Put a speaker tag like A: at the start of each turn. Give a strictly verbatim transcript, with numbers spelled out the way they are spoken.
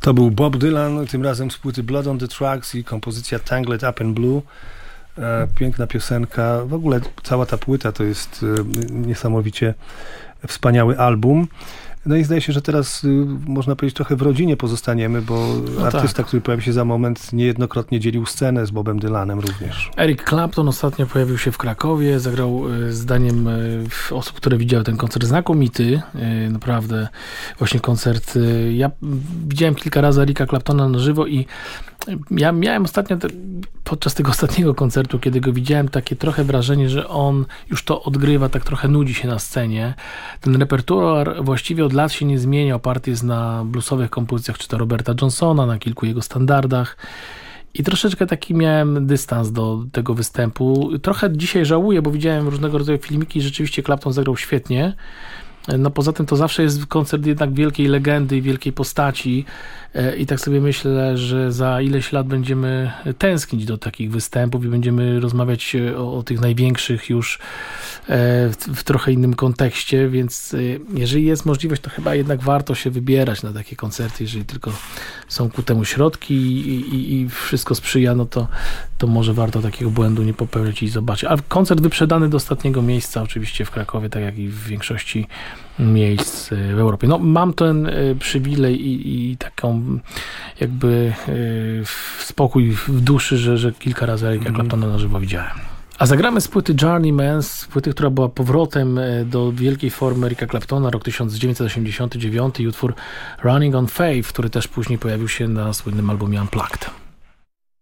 A: To był Bob Dylan, tym razem z płyty Blood on the Tracks i kompozycja Tangled Up in Blue. E, piękna piosenka. W ogóle cała ta płyta to jest e, niesamowicie wspaniały album. No i zdaje się, że teraz y, można powiedzieć trochę w rodzinie pozostaniemy, bo no artysta, tak. który pojawi się za moment, niejednokrotnie dzielił scenę z Bobem Dylanem również.
B: Eric Clapton ostatnio pojawił się w Krakowie, zagrał y, zdaniem y, osób, które widziały ten koncert, znakomity, y, naprawdę właśnie koncert. Y, ja widziałem kilka razy Erica Claptona na żywo i ja miałem ostatnio, te, podczas tego ostatniego koncertu, kiedy go widziałem, takie trochę wrażenie, że on już to odgrywa, tak trochę nudzi się na scenie. Ten repertuar właściwie od lat się nie zmienia, oparty jest na bluesowych kompozycjach, czy to Roberta Johnsona, na kilku jego standardach. I troszeczkę taki miałem dystans do tego występu. Trochę dzisiaj żałuję, bo widziałem różnego rodzaju filmiki i rzeczywiście Clapton zagrał świetnie. No poza tym to zawsze jest koncert jednak wielkiej legendy i wielkiej postaci i tak sobie myślę, że za ileś lat będziemy tęsknić do takich występów i będziemy rozmawiać o, o tych największych już w, w trochę innym kontekście, więc jeżeli jest możliwość, to chyba jednak warto się wybierać na takie koncerty, jeżeli tylko są ku temu środki i, i, i wszystko sprzyja, no to, to może warto takiego błędu nie popełnić i zobaczyć. A koncert wyprzedany do ostatniego miejsca oczywiście w Krakowie, tak jak i w większości miejsc w Europie. No, mam ten y, przywilej i, i taką jakby y, spokój w duszy, że, że kilka razy Erica Claptona na żywo widziałem. A zagramy z płyty Journeyman, z płyty, która była powrotem do wielkiej formy Erica Claptona, rok tysiąc dziewięćset osiemdziesiąty dziewiąty i utwór Running on Faith, który też później pojawił się na słynnym albumie Unplugged.